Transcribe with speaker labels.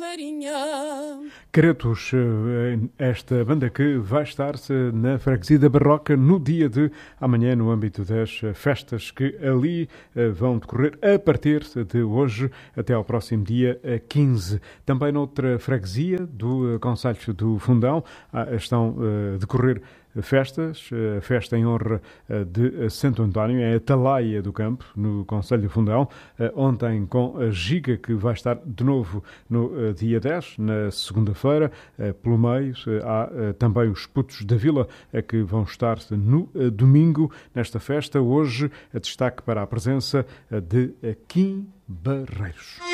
Speaker 1: Varinha.
Speaker 2: Cretos, esta banda que vai estar na Freguesia da Barroca no dia de amanhã, no âmbito das festas que ali vão decorrer a partir de hoje até ao próximo dia 15. Também noutra freguesia do Concelho do Fundão estão a decorrer festas, a festa em honra de Santo António, é a Atalaia do Campo, no Concelho do Fundão, ontem com a Giga, que vai estar de novo no dia 10, na segunda-feira. Pelo meio há também os Putos da Vila, que vão estar no domingo, nesta festa. Hoje, destaque para a presença de Kim Barreiros.